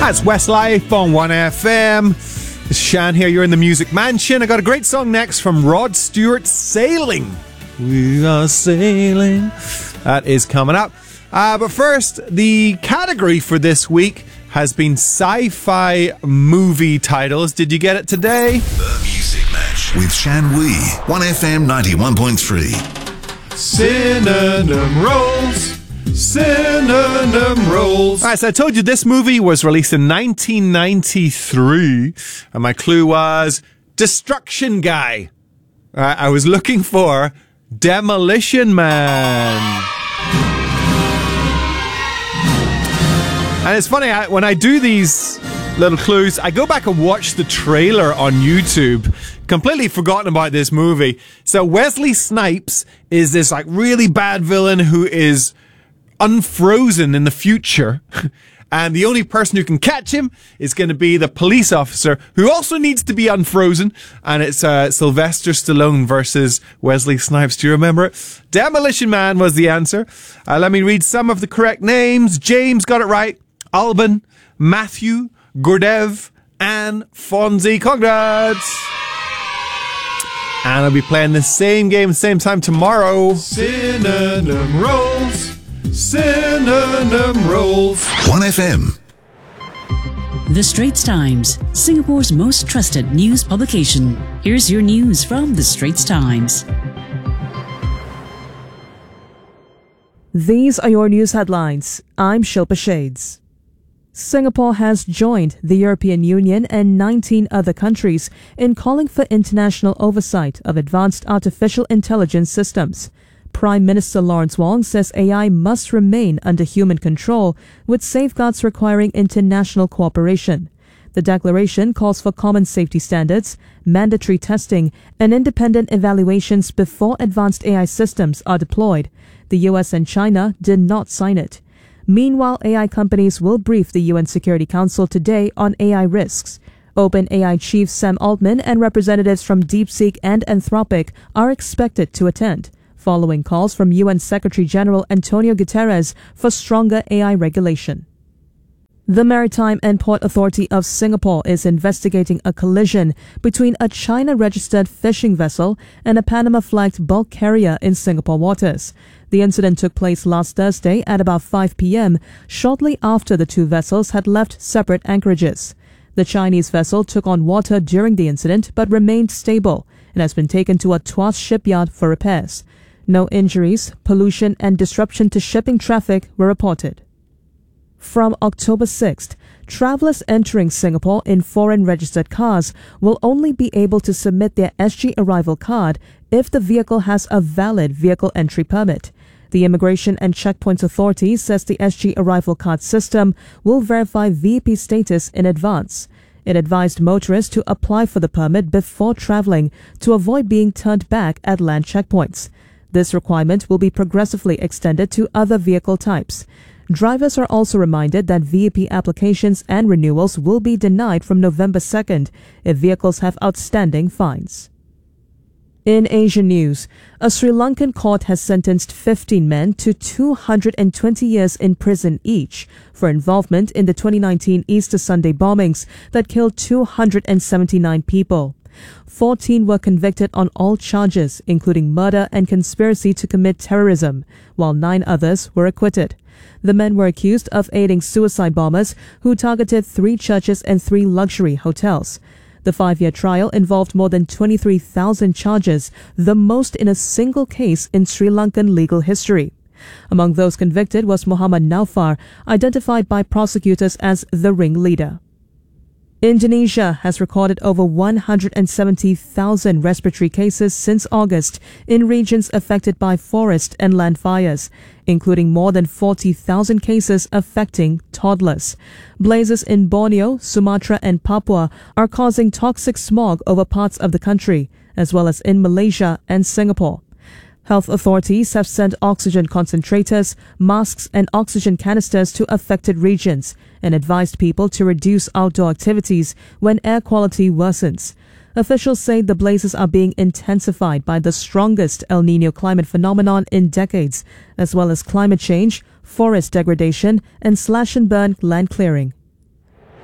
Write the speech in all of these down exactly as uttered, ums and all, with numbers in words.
That's Westlife on one F M. It's Shan here. You're in the Music Mansion. I got a great song next from Rod Stewart, Sailing. We are sailing. That is coming up. Uh, but first, the category for this week has been sci-fi movie titles. Did you get it today? The Music Match with Shan Wee, one F M ninety-one point three. Synonym rolls. Synonym rolls. All right, so I told you this movie was released in nineteen ninety-three, and my clue was Destruction Guy. All right, I was looking for Demolition Man. And it's funny, I, when I do these little clues, I go back and watch the trailer on YouTube. Completely forgotten about this movie. So Wesley Snipes is this like really bad villain who is unfrozen in the future. And the only person who can catch him is going to be the police officer, who also needs to be unfrozen. And it's uh, Sylvester Stallone versus Wesley Snipes. Do you remember it? Demolition Man was the answer. Uh, let me read some of the correct names. James got it right. Alban, Matthew, Gurdev, and Fonzie. Congrats! And I'll be playing the same game, same time tomorrow. Synonym rolls. Synonym rolls. one F M. The Straits Times, Singapore's most trusted news publication. Here's your news from The Straits Times. These are your news headlines. I'm Shilpa Shades. Singapore has joined the European Union and nineteen other countries in calling for international oversight of advanced artificial intelligence systems. Prime Minister Lawrence Wong says A I must remain under human control, with safeguards requiring international cooperation. The declaration calls for common safety standards, mandatory testing, and independent evaluations before advanced A I systems are deployed. The U S and China did not sign it. Meanwhile, A I companies will brief the U N Security Council today on A I risks. OpenAI chief Sam Altman and representatives from DeepSeek and Anthropic are expected to attend, following calls from U N Secretary General Antonio Guterres for stronger A I regulation. The Maritime and Port Authority of Singapore is investigating a collision between a China-registered fishing vessel and a Panama-flagged bulk carrier in Singapore waters. The incident took place last Thursday at about five p.m., shortly after the two vessels had left separate anchorages. The Chinese vessel took on water during the incident but remained stable and has been taken to a Tuas shipyard for repairs. No injuries, pollution, and disruption to shipping traffic were reported. From October sixth, travelers entering Singapore in foreign-registered cars will only be able to submit their S G arrival card if the vehicle has a valid vehicle entry permit. The Immigration and Checkpoints Authority says the S G arrival card system will verify V I P status in advance. It advised motorists to apply for the permit before traveling to avoid being turned back at land checkpoints. This requirement will be progressively extended to other vehicle types. Drivers are also reminded that V I P applications and renewals will be denied from November second if vehicles have outstanding fines. In Asian news, a Sri Lankan court has sentenced fifteen men to two hundred twenty years in prison each for involvement in the twenty nineteen Easter Sunday bombings that killed two hundred seventy-nine people. fourteen were convicted on all charges, including murder and conspiracy to commit terrorism, while nine others were acquitted. The men were accused of aiding suicide bombers who targeted three churches and three luxury hotels. The five-year trial involved more than twenty-three thousand charges, the most in a single case in Sri Lankan legal history. Among those convicted was Muhammad Naufar, identified by prosecutors as the ringleader. Indonesia has recorded over one hundred seventy thousand respiratory cases since August in regions affected by forest and land fires, including more than forty thousand cases affecting toddlers. Blazes in Borneo, Sumatra, and Papua are causing toxic smog over parts of the country, as well as in Malaysia and Singapore. Health authorities have sent oxygen concentrators, masks, and oxygen canisters to affected regions and advised people to reduce outdoor activities when air quality worsens. Officials say the blazes are being intensified by the strongest El Niño climate phenomenon in decades, as well as climate change, forest degradation, and slash-and-burn land clearing.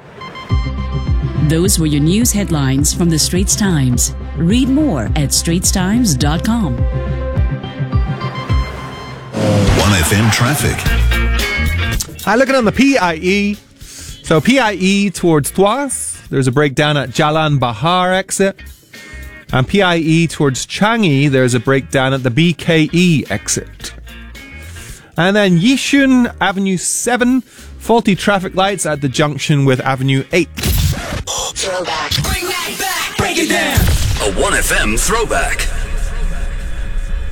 Those were your news headlines from the Straits Times. Read more at straits times dot com. one F M traffic. I looking on the P I E. So P I E towards Tuas, there's a breakdown at Jalan Bahar exit. And P I E towards Changi, there's a breakdown at the B K E exit. And then Yishun Avenue seven, faulty traffic lights at the junction with Avenue eight. Throwback. Bring that back. Break it down. A one F M throwback.